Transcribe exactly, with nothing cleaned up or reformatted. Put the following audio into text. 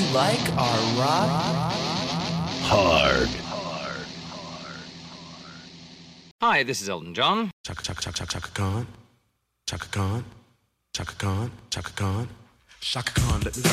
like our rock hard. Hi, this is Elton John. Chaka chaka chaka chaka chaka Khan, Chaka Khan, Chaka Khan, Chaka Khan, Chaka Khan. Let me